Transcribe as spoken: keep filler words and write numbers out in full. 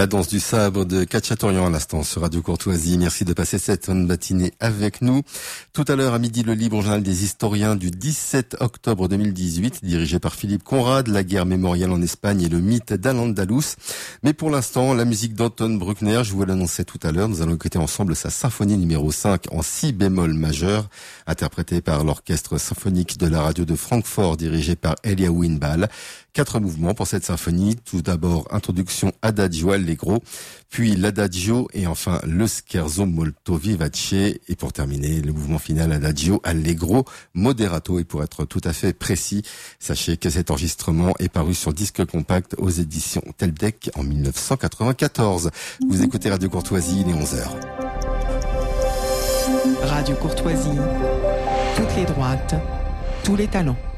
La danse du sabre de Khatchatorian à l'instant sur Radio Courtoisie. Merci de passer cette matinée avec nous. Tout à l'heure à midi, le livre journal des historiens du dix-sept octobre deux mille dix-huit, dirigé par Philippe Conrad, la guerre mémoriale en Espagne et le mythe d'Al-Andalus. Mais pour l'instant, la musique d'Anton Bruckner, je vous l'annonçais tout à l'heure, nous allons écouter ensemble sa symphonie numéro cinq en si bémol majeur, interprétée par l'orchestre symphonique de la radio de Francfort, dirigé par Eliaou Inbal. Quatre mouvements pour cette symphonie. Tout d'abord, introduction Adagio Allegro, puis l'Adagio et enfin le Scherzo molto vivace. Et pour terminer, le mouvement final Adagio Allegro Moderato. Et pour être tout à fait précis, sachez que cet enregistrement est paru sur disque compact aux éditions Teldec en mille neuf cent quatre-vingt-quatorze. Vous écoutez Radio Courtoisie, il est onze heures. Radio Courtoisie, toutes les droites, tous les talents.